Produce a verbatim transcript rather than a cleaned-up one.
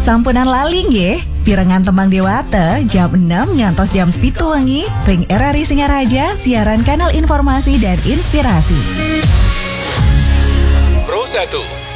Sampunan lali nggih, pirengan tembang Dewata jam enam ngantos jam pitu wengi ring R R I Singaraja siaran kanal informasi dan inspirasi. Pro satu